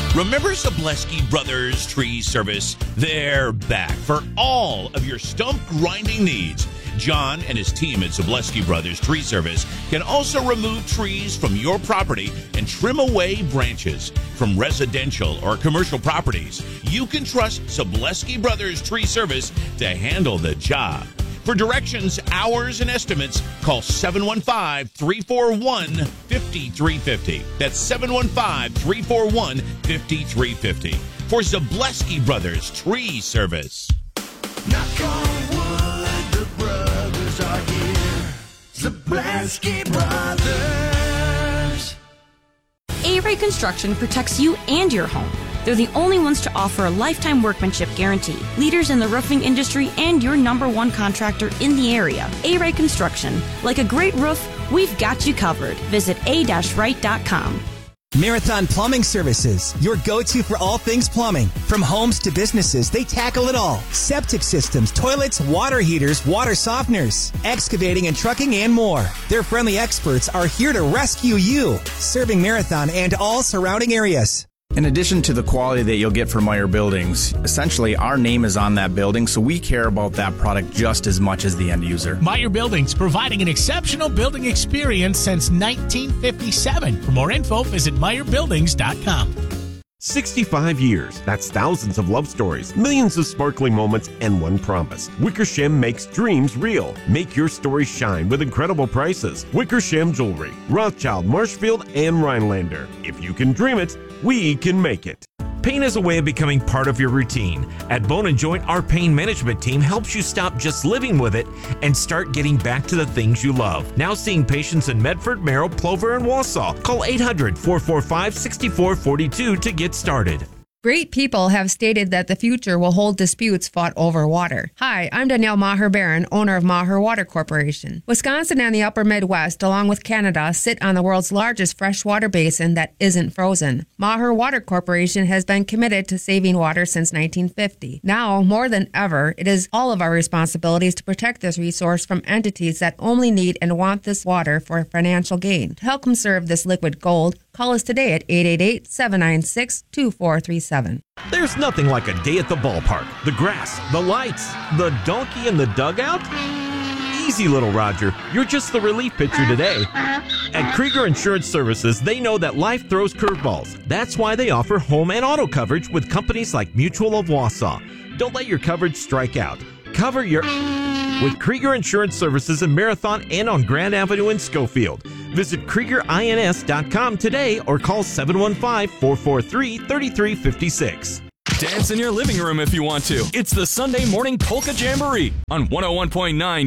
Remember Zableski Brothers Tree Service? They're back for all of your stump grinding needs. John and his team at Zableski Brothers Tree Service can also remove trees from your property and trim away branches. From residential or commercial properties, you can trust Zableski Brothers Tree Service to handle the job. For directions, hours, and estimates, call 715-341-5350. That's 715-341-5350 for Zableski Brothers Tree Service. Knock on wood, the brothers are here. Zableski Brothers. A-Ray Construction protects you and your home. They're the only ones to offer a lifetime workmanship guarantee. Leaders in the roofing industry and your #1 contractor in the area. A-Ray Construction. Like a great roof, we've got you covered. Visit a-right.com. Marathon Plumbing Services, your go-to for all things plumbing. From homes to businesses, they tackle it all. Septic systems, toilets, water heaters, water softeners, excavating and trucking, and more. Their friendly experts are here to rescue you, serving Marathon and all surrounding areas. In addition to the quality that you'll get from Meyer Buildings, essentially our name is on that building, so we care about that product just as much as the end user. Meyer Buildings, providing an exceptional building experience since 1957. For more info, visit MeyerBuildings.com. 65 years. That's thousands of love stories, millions of sparkling moments, and one promise. Wickersham makes dreams real. Make your story shine with incredible prices. Wickersham Jewelry, Rothschild, Marshfield, and Rhinelander. If you can dream it, we can make it. Pain is a way of becoming part of your routine. At Bone & Joint, our pain management team helps you stop just living with it and start getting back to the things you love. Now seeing patients in Medford, Merrill, Plover, and Wausau. Call 800-445-6442 to get started. Great people have stated that the future will hold disputes fought over water. Hi, I'm Danielle Maher-Barron, owner of Maher Water Corporation. Wisconsin and the upper Midwest, along with Canada, sit on the world's largest freshwater basin that isn't frozen. Maher Water Corporation has been committed to saving water since 1950. Now, more than ever, it is all of our responsibilities to protect this resource from entities that only need and want this water for financial gain. To help conserve this liquid gold, call us today at 888-796-2437. There's nothing like a day at the ballpark. The grass, the lights, the donkey in the dugout. Easy, little Roger. You're just the relief pitcher today. At Krieger Insurance Services, they know that life throws curveballs. That's why they offer home and auto coverage with companies like Mutual of Wausau. Don't let your coverage strike out. Cover your with Krieger Insurance Services in Marathon and on Grand Avenue in Schofield. Visit KriegerINS.com today or call 715-443-3356. Dance in your living room if you want to. It's the Sunday Morning Polka Jamboree on 101.9